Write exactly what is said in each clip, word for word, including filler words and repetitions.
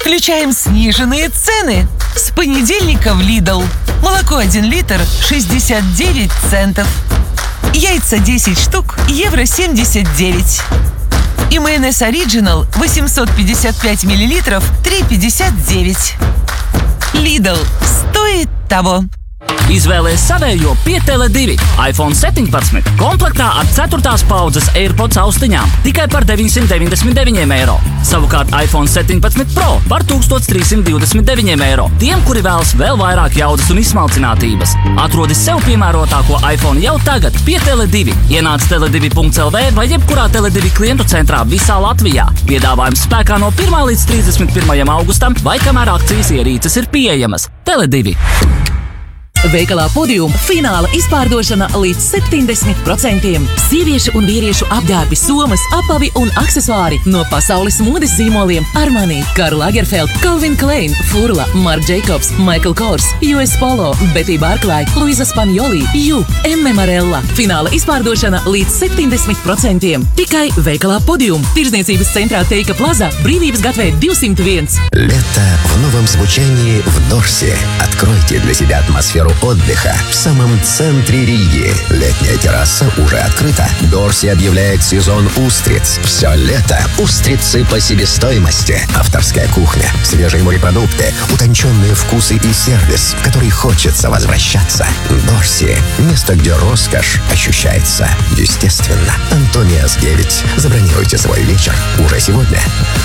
Включаем сниженные цены. С понедельника в Lidl. Молоко один литр шестьдесят девять центов. Яйца десять штук, евро семьдесят девять. И майонез Original восемьсот пятьдесят пять миллилитров, три пятьдесят девять. Lidl. Стоит того. Izvēlies savējo pie Tele divi. iPhone septiņpadsmit komplektā ar ceturtās paudzes AirPods austiņām tikai par deviņsimt deviņdesmit deviņiem eiro. Savukārt iPhone septiņpadsmit Pro par tūkstoš trīs simt divdesmit deviņiem eiro. Tiem, kuri vēlas vēl vairāk jaudas un izsmalcinātības. Atrodi sev piemērotāko iPhone jau tagad pie Tele divi. Ienāc tele divi punkts el vē vai jebkurā Tele divi klientu centrā visā Latvijā. Piedāvājums spēkā no pirmā līdz trīsdesmit pirmajam augustam vai kamēr akcijas ierīces ir pieejamas. Tele divi. Veikalā Podium fināla izpārdošana līdz septiņdesmit procentiem. Sieviešu un vīriešu apģērbi, somas, apavi un aksesuāri no pasaules modes zīmoliem Armani, Karl Lagerfeld, Calvin Klein, Furla, Marc Jacobs, Michael Kors, U S Polo, Betty Barclay, Luisa Spagnoli, Ju, M. Marella. Fināla izpārdošana līdz septiņdesmit procentiem. Tikai Veikalā Podium. Tirzniecības centrā Teika Plaza, Brīvības gatve divsimt viens. Лето в новом звучании в Дорсе. Откройте для себя атмосферу отдыха в самом центре Риги. Летняя терраса уже открыта. Дорси объявляет сезон устриц. Все лето устрицы по себестоимости. Авторская кухня, свежие морепродукты, утонченные вкусы и сервис, в который хочется возвращаться. Дорси – место, где роскошь ощущается естественно. Антониас девять. Забронируйте свой вечер уже сегодня.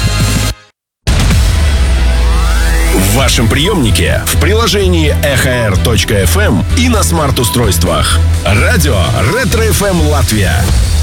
В вашем приемнике, в приложении эхо эр точка эф эм и на смарт-устройствах. Радио Ретро эф эм Латвия.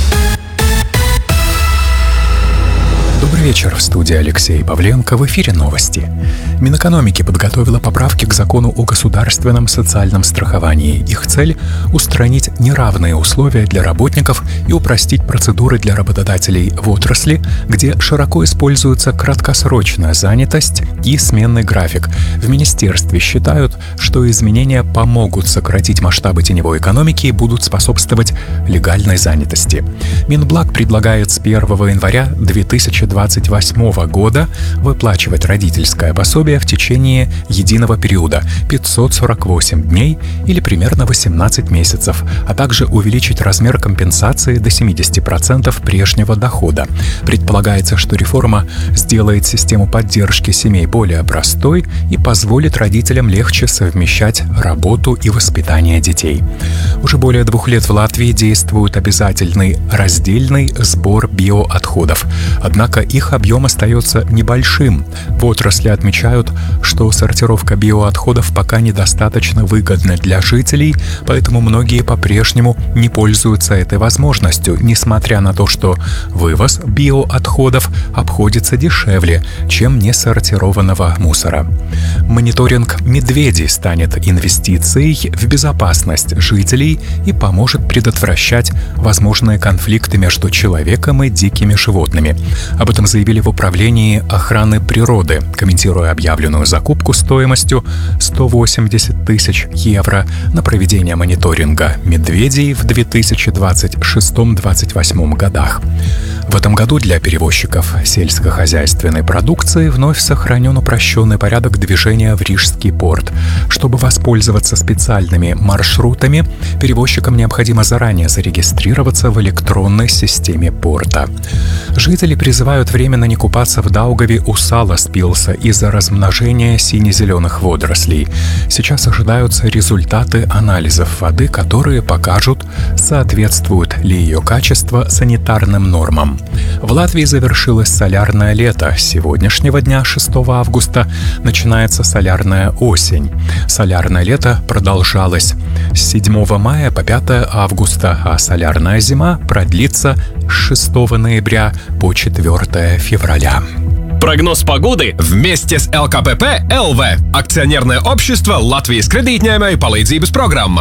Добрый вечер, в студии Алексей Павленко, в эфире новости. Минэкономики подготовила поправки к закону о государственном социальном страховании. Их цель – устранить неравные условия для работников и упростить процедуры для работодателей в отрасли, где широко используется краткосрочная занятость и сменный график. В министерстве считают, что изменения помогут сократить масштабы теневой экономики и будут способствовать легальной занятости. Минблаг предлагает с первого января две тысячи двадцать восьмого года выплачивать родительское пособие в течение единого периода пятьсот сорок восемь дней или примерно восемнадцать месяцев, а также увеличить размер компенсации до семьдесят процентов прежнего дохода. Предполагается, что реформа сделает систему поддержки семей более простой и позволит родителям легче совмещать работу и воспитание детей. Уже более двух лет в Латвии действует обязательный раздельный сбор биоотходов. Однако их объем остается небольшим. В отрасли отмечают, что сортировка биоотходов пока недостаточно выгодна для жителей, поэтому многие по-прежнему не пользуются этой возможностью, несмотря на то, что вывоз биоотходов обходится дешевле, чем несортированного мусора. Мониторинг медведей станет инвестицией в безопасность жителей и поможет предотвращать возможные конфликты между человеком и дикими животными. Об этом заявили в Управлении охраны природы, комментируя объявленную закупку стоимостью сто восемьдесят тысяч евро на проведение мониторинга медведей в две тысячи двадцать шестом — две тысячи двадцать восьмом годах. В этом году для перевозчиков сельскохозяйственной продукции вновь сохранен упрощенный порядок движения в Рижский порт. Чтобы воспользоваться специальными маршрутами, перевозчикам необходимо заранее зарегистрироваться в электронной системе порта. Жители призывают временно не купаться в Даугаве у Саласпилса из-за размножения сине-зеленых водорослей. Сейчас ожидаются результаты анализов воды, которые покажут, соответствует ли ее качество санитарным нормам. В Латвии завершилось солярное лето. С сегодняшнего дня, шестого августа, начинается солярная осень. Солярное лето продолжалось с седьмого мая по пятое августа, а солярная зима продлится с шестого ноября по четвёртое февраля. Прогноз погоды вместе с эл ка пэ пэ эл вэ. Акционерное общество Латвijas kredītņēmēju palīdzības programma.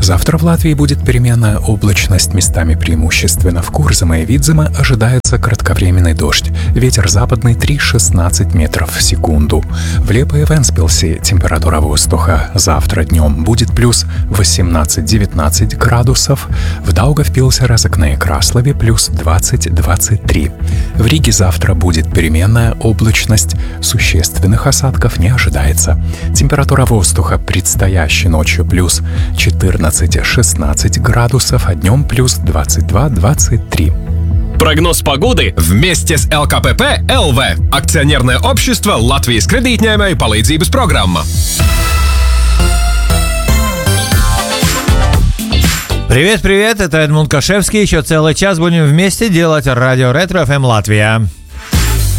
Завтра в Латвии будет переменная облачность, местами преимущественно в Курзаме и Видземе ожидается кратковременный дождь. Ветер западный три-шестнадцать метров в секунду. В Лепе и Вентспилсе температура воздуха завтра днем будет плюс восемнадцать-девятнадцать градусов. В Даугавпилсе, Разокне и Краслове плюс двадцать-двадцать три. В Риге завтра будет переменная облачность, существенных осадков не ожидается. Температура воздуха предстоящей ночью плюс четырнадцать-шестнадцать градусов, а днем плюс двадцать два-двадцать три. Прогноз погоды вместе с эл ка пэ пэ эл ви, акционерное общество Латвijas kredītņēmēju palīdzības programma. Привет-привет, это Эдмунд Кашевский. Еще целый час будем вместе делать радио Ретро эф эм Латвия.